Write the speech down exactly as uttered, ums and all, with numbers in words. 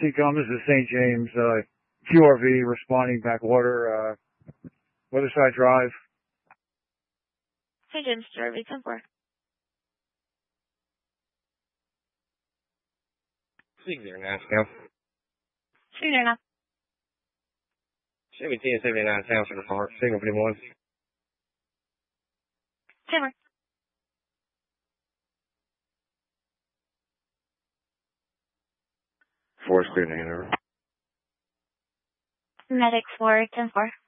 Seacom, this is Saint James, uh, Q R V responding backwater, uh, Weatherside Drive. Saint James, Q R V, ten four. Speak there now, Scout. Speak there now. Chevy ten seventy-nine Townsend Park, signal fifty-one. ten four. Four is clear to hand over. Medic four, ten four.